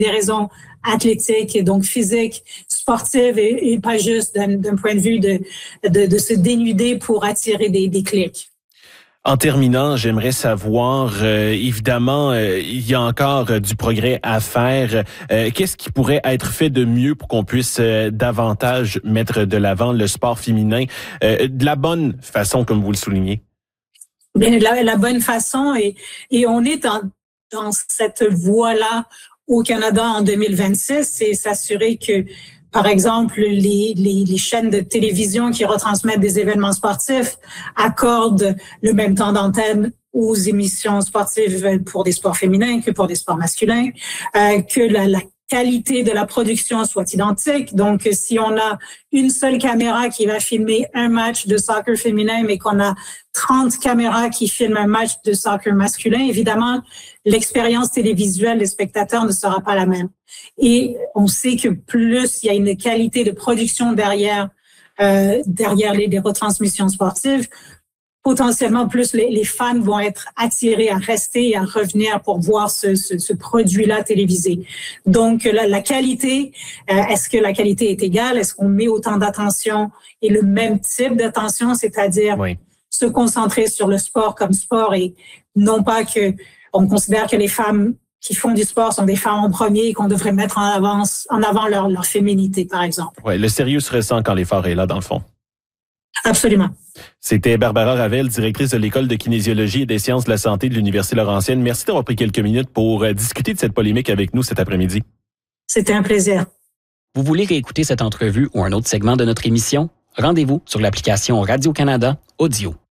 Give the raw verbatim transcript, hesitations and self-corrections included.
des raisons athlétiques, et donc physiques, sportives, et, et pas juste d'un, d'un point de vue de, de, de se dénuder pour attirer des, des clics. En terminant, j'aimerais savoir, euh, évidemment, euh, il y a encore euh, du progrès à faire. Euh, qu'est-ce qui pourrait être fait de mieux pour qu'on puisse euh, davantage mettre de l'avant le sport féminin euh, de la bonne façon, comme vous le soulignez? Bien, la, la bonne façon, et, et on est dans, dans cette voie-là au Canada en deux mille vingt-six, c'est s'assurer que, par exemple, les, les, les chaînes de télévision qui retransmettent des événements sportifs accordent le même temps d'antenne aux émissions sportives pour des sports féminins que pour des sports masculins, euh, que la, la qualité de la production soit identique. Donc, si on a une seule caméra qui va filmer un match de soccer féminin, mais qu'on a trente caméras qui filment un match de soccer masculin, évidemment, l'expérience télévisuelle des spectateurs ne sera pas la même. Et on sait que plus il y a une qualité de production derrière, euh, derrière les, les retransmissions sportives, potentiellement plus les, les fans vont être attirés à rester et à revenir pour voir ce, ce, ce produit-là télévisé. Donc, la, la qualité, euh, est-ce que la qualité est égale? Est-ce qu'on met autant d'attention et le même type d'attention, c'est-à-dire oui. se concentrer sur le sport comme sport, et non pas que on considère que les femmes qui font du sport sont des femmes en premier et qu'on devrait mettre en, avance, en avant leur, leur féminité, par exemple. Oui, le sérieux se ressent quand l'effort est là, dans le fond. Absolument. C'était Barbara Ravel, directrice de l'École de kinésiologie et des sciences de la santé de l'Université Laurentienne. Merci d'avoir pris quelques minutes pour discuter de cette polémique avec nous cet après-midi. C'était un plaisir. Vous voulez réécouter cette entrevue ou un autre segment de notre émission? Rendez-vous sur l'application Radio-Canada Audio.